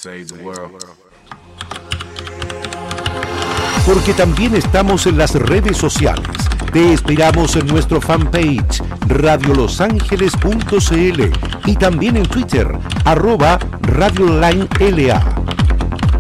Save the world. Porque también estamos en las redes sociales. Te esperamos en nuestro fanpage radiolosangeles.cl y también en Twitter @RadioLineLA.